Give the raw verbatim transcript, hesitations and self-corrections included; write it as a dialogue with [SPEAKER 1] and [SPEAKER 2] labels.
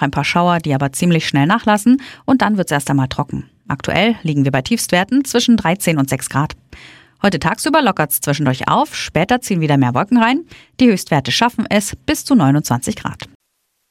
[SPEAKER 1] ein paar Schauer, die aber ziemlich schnell nachlassen und dann wird es erst einmal trocken. Aktuell liegen wir bei Tiefstwerten zwischen dreizehn und sechs Grad. Heute tagsüber lockert es zwischendurch auf, später ziehen wieder mehr Wolken rein. Die Höchstwerte schaffen es bis zu neunundzwanzig Grad.